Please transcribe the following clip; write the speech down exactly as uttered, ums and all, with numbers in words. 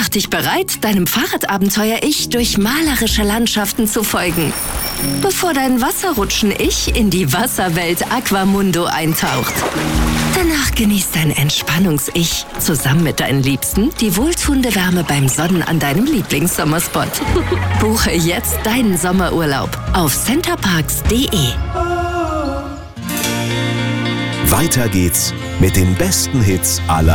Mach dich bereit, deinem Fahrradabenteuer-Ich durch malerische Landschaften zu folgen, bevor dein Wasserrutschen-Ich in die Wasserwelt Aquamundo eintaucht. Danach genießt dein Entspannungs-Ich zusammen mit deinen Liebsten die wohltuende Wärme beim Sonnen an deinem Lieblingssommerspot. Buche jetzt deinen Sommerurlaub auf centerparks punkt de. Weiter geht's mit den besten Hits aller